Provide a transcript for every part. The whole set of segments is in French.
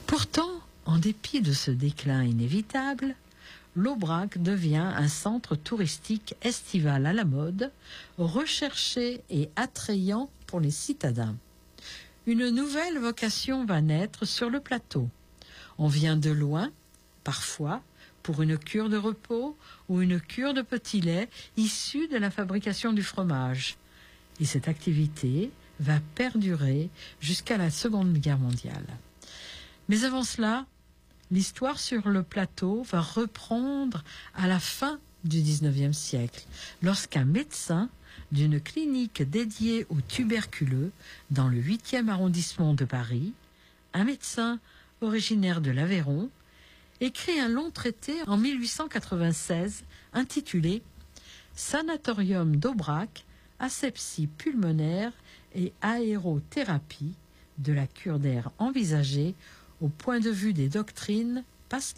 Pourtant, en dépit de ce déclin inévitable, l'Aubrac devient un centre touristique estival à la mode, recherché et attrayant pour les citadins. Une nouvelle vocation va naître sur le plateau. On vient de loin, parfois, pour une cure de repos ou une cure de petit lait issue de la fabrication du fromage. Et cette activité va perdurer jusqu'à la Seconde Guerre mondiale. Mais avant cela, l'histoire sur le plateau va reprendre à la fin du XIXe siècle, lorsqu'un médecin d'une clinique dédiée aux tuberculeux dans le 8e arrondissement de Paris, un médecin originaire de l'Aveyron, écrit un long traité en 1896 intitulé « Sanatorium d'Aubrac, asepsie pulmonaire et aérothérapie de la cure d'air envisagée au point de vue des doctrines pastoriennes ».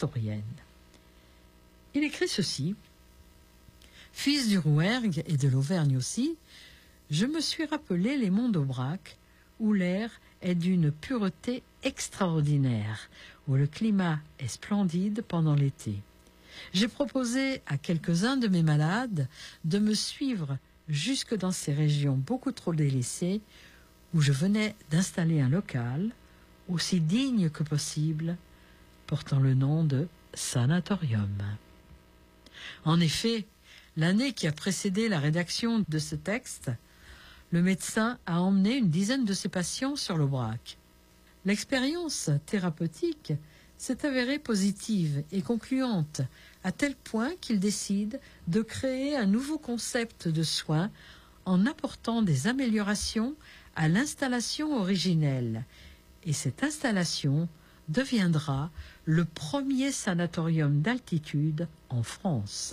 Il écrit ceci: « Fils du Rouergue et de l'Auvergne aussi, je me suis rappelé les monts d'Aubrac, où l'air est d'une pureté extraordinaire, où le climat est splendide pendant l'été. J'ai proposé à quelques-uns de mes malades de me suivre jusque dans ces régions beaucoup trop délaissées, où je venais d'installer un local, aussi digne que possible, portant le nom de sanatorium. » En effet, l'année qui a précédé la rédaction de ce texte, le médecin a emmené une dizaine de ses patients sur l'Aubrac. L'expérience thérapeutique s'est avérée positive et concluante, à tel point qu'il décide de créer un nouveau concept de soins en apportant des améliorations à l'installation originelle. Et cette installation deviendra le premier sanatorium d'altitude en France.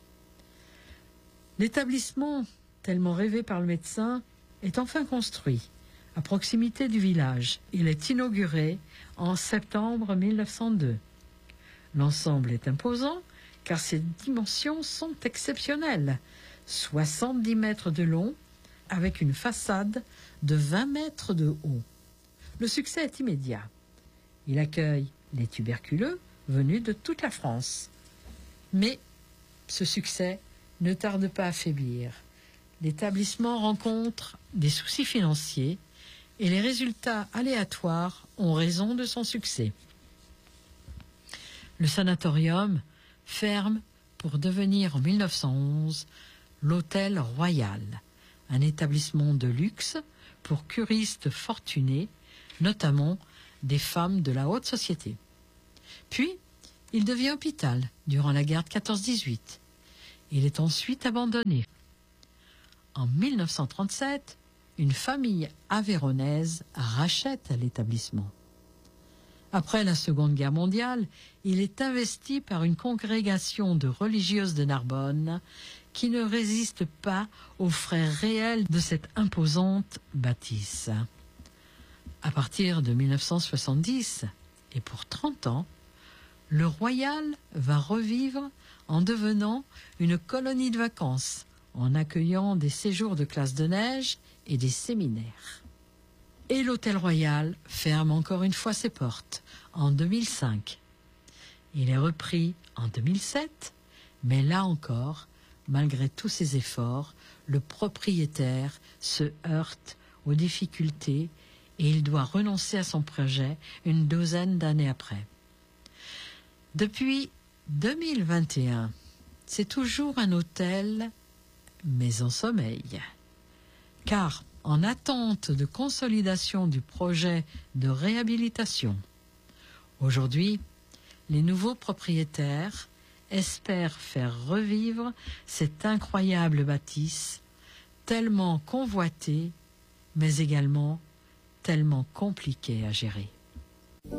L'établissement, tellement rêvé par le médecin, est enfin construit à proximité du village. Il est inauguré en septembre 1902. L'ensemble est imposant car ses dimensions sont exceptionnelles. 70 mètres de long avec une façade de 20 mètres de haut. Le succès est immédiat. Il accueille les tuberculeux venus de toute la France. Mais ce succès ne tarde pas à faiblir. L'établissement rencontre des soucis financiers et les résultats aléatoires ont raison de son succès. Le sanatorium ferme pour devenir en 1911 l'Hôtel Royal, un établissement de luxe pour curistes fortunés, notamment des femmes de la haute société. Puis, il devient hôpital durant la guerre de 14-18. Il est ensuite abandonné. En 1937, une famille aveyronnaise rachète l'établissement. Après la Seconde Guerre mondiale, il est investi par une congrégation de religieuses de Narbonne qui ne résiste pas aux frais réels de cette imposante bâtisse. À partir de 1970, et pour 30 ans, le Royal va revivre en devenant une colonie de vacances, en accueillant des séjours de classe de neige et des séminaires. Et l'Hôtel Royal ferme encore une fois ses portes en 2005. Il est repris en 2007, mais là encore, malgré tous ses efforts, le propriétaire se heurte aux difficultés et il doit renoncer à son projet une douzaine d'années après. Depuis 2021, c'est toujours un hôtel, mais en sommeil. Car, en attente de consolidation du projet de réhabilitation, aujourd'hui, les nouveaux propriétaires espèrent faire revivre cette incroyable bâtisse, tellement convoitée, mais également tellement compliquée à gérer.